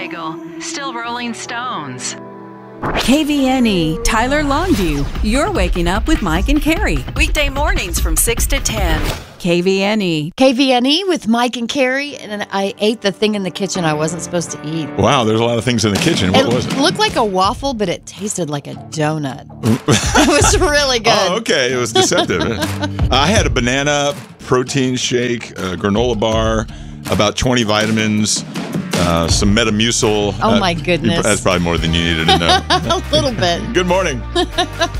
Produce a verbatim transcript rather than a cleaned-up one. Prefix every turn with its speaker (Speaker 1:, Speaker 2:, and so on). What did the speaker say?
Speaker 1: bagel. Still Rolling Stones.
Speaker 2: K V N E, Tyler Longview. You're waking up with Mike and Carrie. Weekday mornings from six to ten. K V N E.
Speaker 3: K V N E with Mike and Carrie, and I ate the thing in the kitchen I wasn't supposed to eat.
Speaker 4: Wow, there's a lot of things in the kitchen. What
Speaker 3: it
Speaker 4: was it?
Speaker 3: looked like a waffle, but it tasted like a donut. It was really good.
Speaker 4: Oh, okay. It was deceptive. I had a banana protein shake, a granola bar, about twenty vitamins, uh, some Metamucil.
Speaker 3: Oh,
Speaker 4: uh,
Speaker 3: my goodness.
Speaker 4: That's probably more than you needed to know.
Speaker 3: A little bit.
Speaker 4: Good morning.